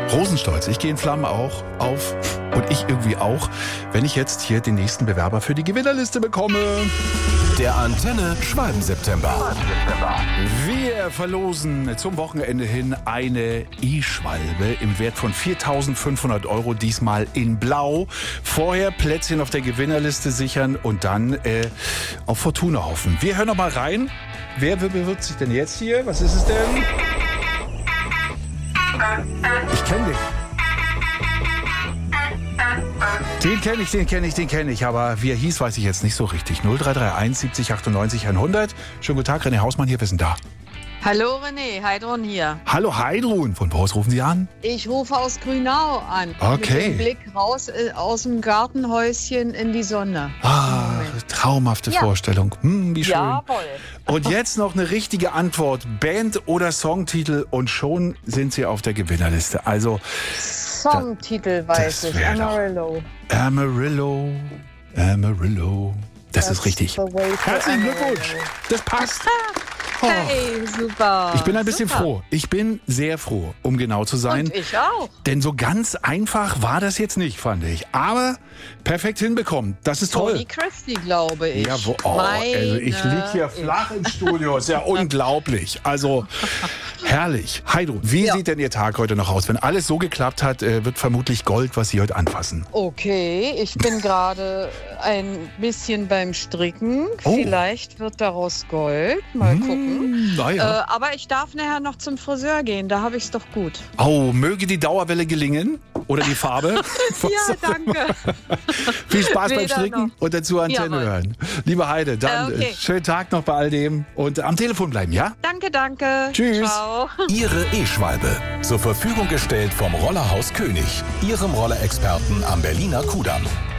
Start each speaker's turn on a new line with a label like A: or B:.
A: Rosenstolz, ich gehe in Flammen auch auf und ich irgendwie auch, wenn ich jetzt hier den nächsten Bewerber für die Gewinnerliste bekomme.
B: Der Antenne Schwalben-September.
A: Wir verlosen zum Wochenende hin eine E-Schwalbe im Wert von 4.500 €, diesmal in Blau. Vorher Plätzchen auf der Gewinnerliste sichern und dann auf Fortuna hoffen. Wir hören noch mal rein. Wer bewirbt sich denn jetzt hier? Was ist es denn? Ich kenne den. Den kenne ich, aber wie er hieß, weiß ich jetzt nicht so richtig. 0331 70 98 100. Schönen guten Tag, René Hausmann hier, wir sind da.
C: Hallo René, Heidrun hier.
A: Hallo Heidrun, von wo aus rufen Sie an?
C: Ich rufe aus Grünau an.
A: Okay.
C: Mit dem Blick raus aus dem Gartenhäuschen in die Sonne.
A: Traumhafte Vorstellung. Wie schön.
C: Jawohl.
A: Und jetzt noch eine richtige Antwort. Band oder Songtitel und schon sind Sie auf der Gewinnerliste. Also
C: Songtitel weiß ich.
A: Amarillo. Amarillo. Das ist richtig. Herzlichen Glückwunsch. Das passt.
C: Hey, super.
A: Ich bin ein bisschen froh. Ich bin sehr froh, um genau zu sein.
C: Und ich auch.
A: Denn so ganz einfach war das jetzt nicht, fand ich. Aber perfekt hinbekommen. Das ist toll.
C: Tony Christie, glaube ich.
A: Ja, also ich liege hier flach im Studio. Ist ja unglaublich. Also herrlich. Heidrun, wie sieht denn Ihr Tag heute noch aus? Wenn alles so geklappt hat, wird vermutlich Gold, was Sie heute anfassen.
C: Okay, ich bin gerade ein bisschen beim Stricken. Vielleicht wird daraus Gold. Mal gucken.
A: Ja.
C: Aber ich darf nachher noch zum Friseur gehen, da habe ich es doch gut.
A: Oh, möge die Dauerwelle gelingen oder die Farbe.
C: Ja, danke.
A: Viel Spaß beim Stricken und dazu Antenne hören. Liebe Heide, dann schönen Tag noch bei all dem und am Telefon bleiben, ja?
C: Danke.
A: Tschüss.
C: Ciao.
B: Ihre E-Schwalbe. Zur Verfügung gestellt vom Rollerhaus König. Ihrem Rollerexperten am Berliner Kudamm.